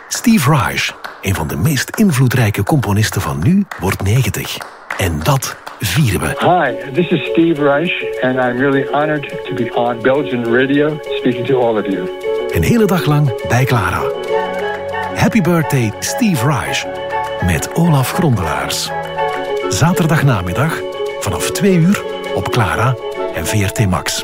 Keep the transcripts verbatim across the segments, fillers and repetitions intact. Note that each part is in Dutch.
Steve Reich, een van de meest invloedrijke componisten van nu, wordt negentig. En dat vieren we. Hi, this is Steve Reich and I'm really honored to be on Belgian radio speaking to all of you. Een hele dag lang bij Clara. Happy birthday Steve Reich met Olaf Grondelaars. Zaterdagnamiddag vanaf twee uur op Clara en V R T Max.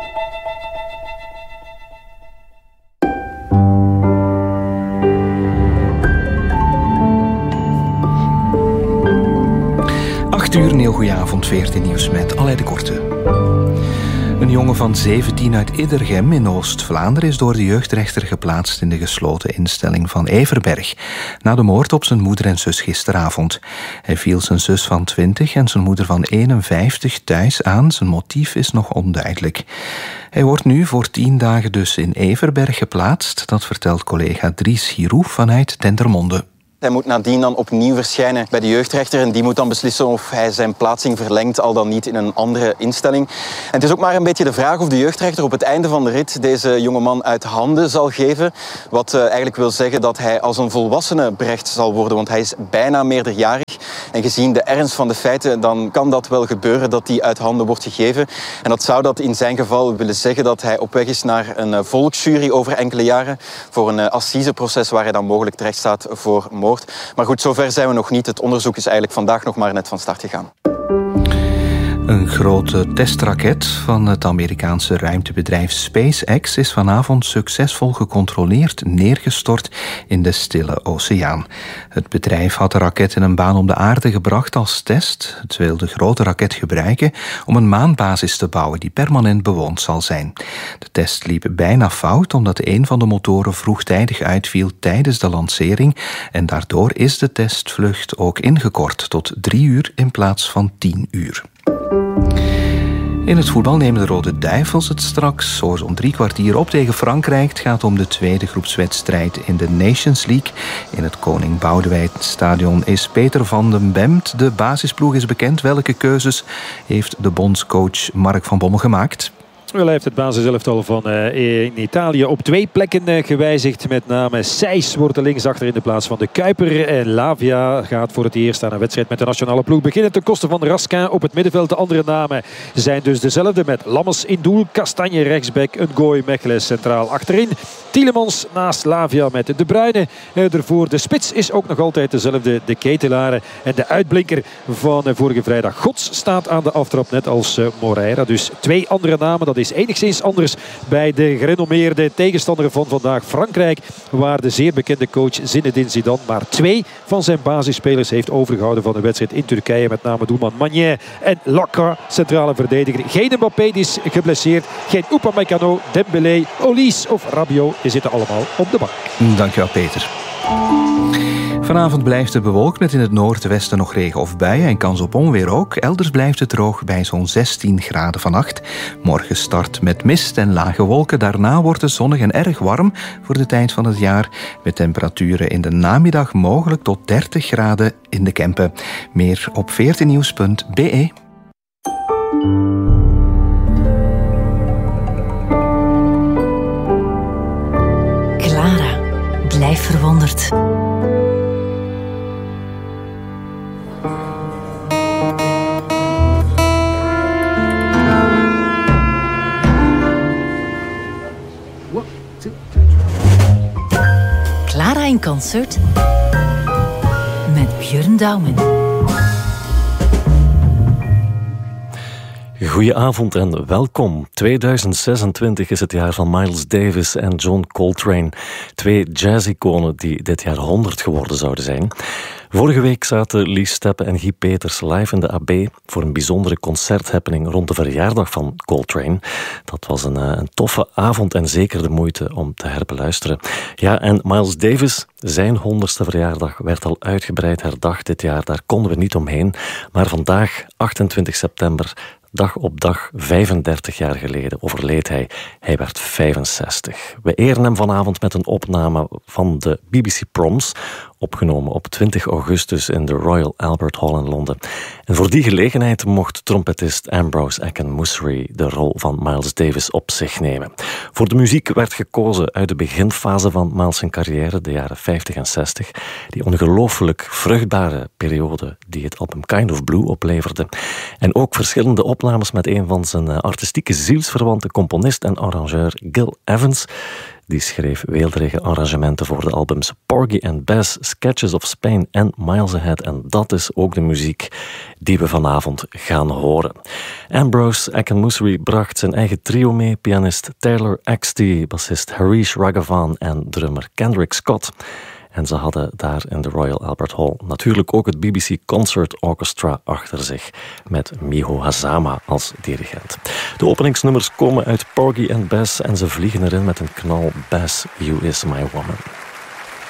acht uur, een heel goeie avond, V R T Nieuws met Alain de Korte. Een jongen van zeventien uit Iddergem in Oost-Vlaanderen is door de jeugdrechter geplaatst in de gesloten instelling van Everberg, na de moord op zijn moeder en zus gisteravond. Hij viel zijn zus van twintig en zijn moeder van eenenvijftig thuis aan. Zijn motief is nog onduidelijk. Hij wordt nu voor tien dagen dus in Everberg geplaatst. Dat vertelt collega Dries Giroux vanuit Dendermonde. Hij moet nadien dan opnieuw verschijnen bij de jeugdrechter en die moet dan beslissen of hij zijn plaatsing verlengt, al dan niet in een andere instelling. En het is ook maar een beetje de vraag of de jeugdrechter op het einde van de rit deze jongeman uit handen zal geven. Wat uh, eigenlijk wil zeggen dat hij als een volwassene berecht zal worden, want hij is bijna meerderjarig. En gezien de ernst van de feiten, dan kan dat wel gebeuren dat hij uit handen wordt gegeven. En dat zou dat in zijn geval willen zeggen dat hij op weg is naar een uh, volksjury over enkele jaren voor een uh, assiseproces waar hij dan mogelijk terecht staat voor moord. Maar goed, zover zijn we nog niet. Het onderzoek is eigenlijk vandaag nog maar net van start gegaan. Een grote testraket van het Amerikaanse ruimtebedrijf SpaceX is vanavond succesvol gecontroleerd neergestort in de Stille Oceaan. Het bedrijf had de raket in een baan om de aarde gebracht als test. Het wil de grote raket gebruiken om een maanbasis te bouwen die permanent bewoond zal zijn. De test liep bijna fout omdat een van de motoren vroegtijdig uitviel tijdens de lancering en daardoor is de testvlucht ook ingekort tot drie uur in plaats van tien uur. In het voetbal nemen de Rode Duivels het straks zo zo'n drie kwartier op tegen Frankrijk. Het gaat om de tweede groepswedstrijd in de Nations League. In het Koning Boudewijn Stadion is Peter van den Bemt. De basisploeg is bekend. Welke keuzes heeft de bondscoach Mark van Bommel gemaakt? Wel, hij heeft het basiselftal van uh, in Italië op twee plekken uh, gewijzigd. Met name Seis wordt de linksachter in de plaats van de Kuiper. En Lavia gaat voor het eerst aan een wedstrijd met de nationale ploeg beginnen ten koste van Raskin op het middenveld. De andere namen zijn dus dezelfde met Lammers in doel, Kastanje rechtsback, Ngoy Mechelen centraal achterin. Tielemans naast Lavia met De Bruyne uh, ervoor. De spits is ook nog altijd dezelfde, de Ketelaren. En de uitblinker van uh, vorige vrijdag, Gods, staat aan de aftrap net als uh, Moreira. Dus twee andere namen, dat is enigszins anders bij de gerenommeerde tegenstander van vandaag, Frankrijk, waar de zeer bekende coach Zinedine Zidane maar twee van zijn basisspelers heeft overgehouden van de wedstrijd in Turkije, met name doelman Magnin en Laka, centrale verdediger. Geen Mbappé, die is geblesseerd, geen Upamecano, Dembélé, Olise of Rabiot, die zitten allemaal op de bank. Dankjewel, Peter. Vanavond blijft het bewolkt met in het noordwesten nog regen of buien en kans op onweer ook. Elders blijft het droog bij zo'n zestien graden vannacht. Morgen start met mist en lage wolken. Daarna wordt het zonnig en erg warm voor de tijd van het jaar. Met temperaturen in de namiddag mogelijk tot dertig graden in de Kempen. Meer op veertiennieuws punt b e. Clara, blijf verwonderd. Clara in concert met Björn Douwen. Goedenavond en welkom. tweeduizend zesentwintig is het jaar van Miles Davis en John Coltrane. Twee jazz-iconen die dit jaar honderd geworden zouden zijn. Vorige week zaten Lies Steppe en Guy Peters live in de A B voor een bijzondere concerthappening rond de verjaardag van Coltrane. Dat was een, een toffe avond en zeker de moeite om te herbeluisteren. Ja, en Miles Davis, zijn honderdste verjaardag, werd al uitgebreid herdacht dit jaar. Daar konden we niet omheen. Maar vandaag, achtentwintig september, dag op dag, vijfendertig jaar geleden, overleed hij. Hij werd vijfenzestig. We eren hem vanavond met een opname van de B B C Proms opgenomen op twintig augustus in de Royal Albert Hall in Londen. En voor die gelegenheid mocht trompetist Ambrose Akin-Musseri de rol van Miles Davis op zich nemen. Voor de muziek werd gekozen uit de beginfase van Miles' zijn carrière, de jaren vijftig en zestig, die ongelooflijk vruchtbare periode die het album Kind of Blue opleverde. En ook verschillende opnames met een van zijn artistieke zielsverwante componist en arrangeur Gil Evans. Die schreef weelderige arrangementen voor de albums Porgy and Bess, Sketches of Spain en Miles Ahead. En dat is ook de muziek die we vanavond gaan horen. Ambrose Akin-Musseri bracht zijn eigen trio mee. Pianist Taylor Axtee, bassist Harish Raghavan en drummer Kendrick Scott. En ze hadden daar in de Royal Albert Hall natuurlijk ook het B B C Concert Orchestra achter zich, met Miho Hazama als dirigent. De openingsnummers komen uit Porgy and Bess en ze vliegen erin met een knal Bess, You Is My Woman.